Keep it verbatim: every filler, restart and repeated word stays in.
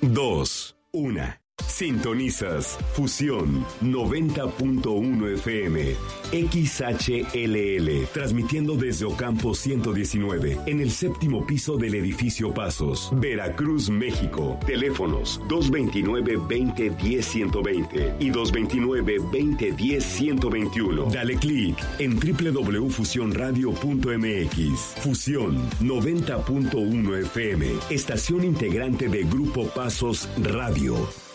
dos, uno. Sintonizas Fusión noventa punto uno F M, X H L L, transmitiendo desde Ocampo ciento diecinueve, en el séptimo piso del edificio Pasos, Veracruz, México. Teléfonos dos veintinueve, veinte, diez, ciento veinte y dos veintinueve, veinte, diez, ciento veintiuno. Dale clic en doble u doble u doble u punto fusión radio punto m x. Fusión noventa punto uno F M, estación integrante de Grupo Pasos Radio.